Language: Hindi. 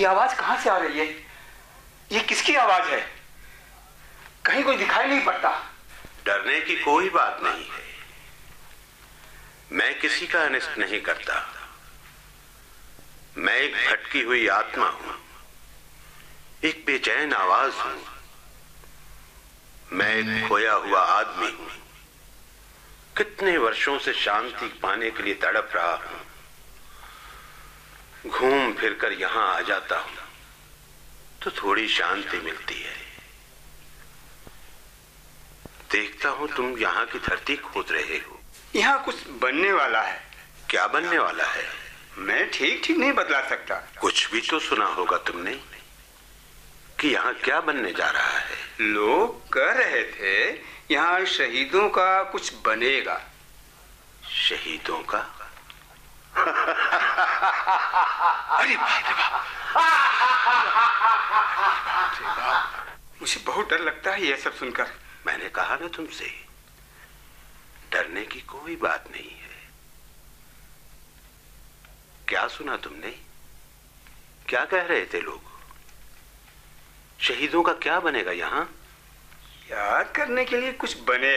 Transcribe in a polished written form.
आवाज कहां से आ रही है? ये किसकी आवाज है? कहीं कोई दिखाई नहीं पड़ता। डरने की कोई बात नहीं है। मैं किसी का अनिष्ट नहीं करता। मैं एक भटकी हुई आत्मा हूं, एक बेचैन आवाज हूं। मैं एक खोया हुआ आदमी हूं। कितने वर्षों से शांति पाने के लिए तड़प रहा हूं। घूम फिरकर यहां आ जाता हूं तो थोड़ी शांति मिलती है। देखता हूं तुम यहां की धरती खोद रहे हो। यहाँ कुछ बनने वाला है। क्या बनने वाला है? मैं ठीक नहीं बतला सकता। कुछ भी तो सुना होगा तुमने कि यहाँ क्या बनने जा रहा है। लोग कह रहे थे यहाँ शहीदों का कुछ बनेगा। शहीदों का? अरे बाप रे बाप! मुझे बहुत डर लगता है ये सब सुनकर। मैंने कहा ना तुमसे, डरने की कोई बात नहीं है। क्या सुना तुमने? क्या कह रहे थे लोग? शहीदों का क्या बनेगा यहाँ? याद करने के लिए कुछ बने।